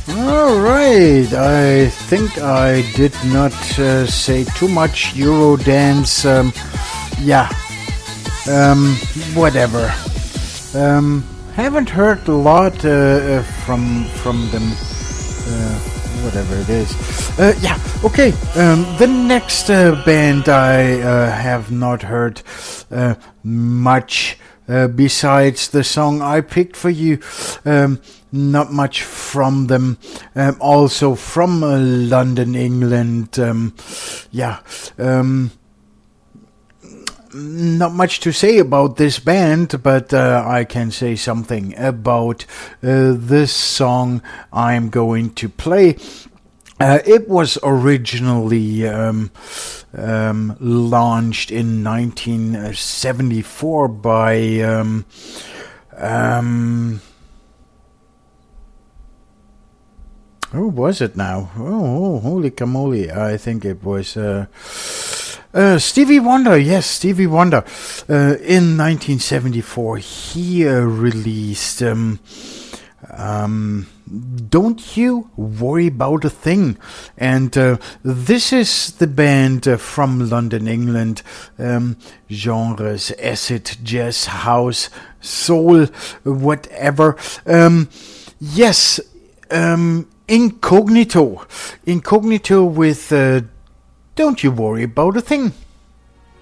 All right, I think I did not say too much Eurodance. Yeah, whatever. Haven't heard a lot from them. Whatever it is. Yeah, okay. The next band I have not heard much besides the song I picked for you. Not much from them. Also from London, England. Yeah. Not much to say about this band, but I can say something about this song I'm going to play. It was originally launched in 1974 by who was it now? Oh, holy camole! I think it was Stevie Wonder. Yes, Stevie Wonder. In 1974, he released Don't You Worry About a Thing. And this is the band from London, England. Genres, acid, jazz, house, soul, whatever. Yes, Incognito with Don't You Worry About a Thing.